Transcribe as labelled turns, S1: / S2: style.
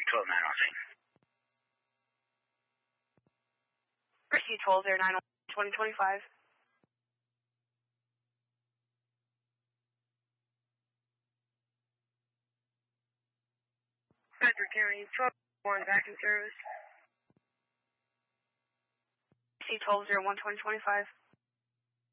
S1: Rescue 1209 2025.
S2: Frederick County, 1201 vacuum service.
S1: Rescue 1201 2025.